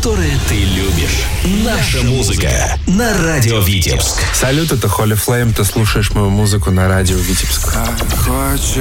которые ты любишь. Наша музыка на радио Витебск. Салют, это Holy Flame, ты слушаешь мою музыку на радио Витебск.